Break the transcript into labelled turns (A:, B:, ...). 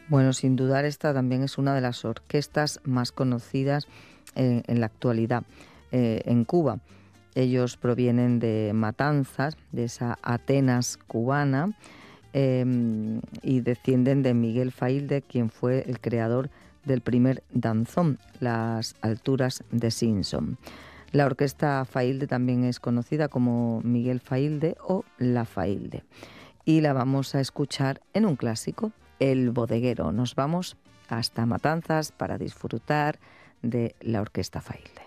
A: Bueno, sin dudar esta también es una de las orquestas más conocidas en la actualidad en Cuba. Ellos provienen de Matanzas, de esa Atenas cubana, y descienden de Miguel Failde, quien fue el creador del primer danzón, Las Alturas de Simpson. La orquesta Failde también es conocida como Miguel Failde o La Failde. Y la vamos a escuchar en un clásico, El Bodeguero. Nos vamos hasta Matanzas para disfrutar de la orquesta Failde.